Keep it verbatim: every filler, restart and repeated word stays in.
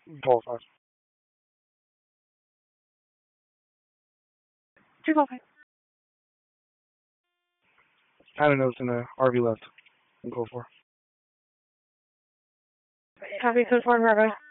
twelve five. two twelve five. I don't know. It's in the R V left. Go for. Copy code four Bravo.